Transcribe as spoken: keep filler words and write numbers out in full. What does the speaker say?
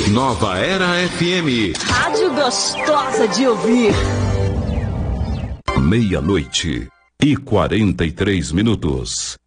Nova Era F M. Rádio gostosa de ouvir. Meia-noite e quarenta e três minutos.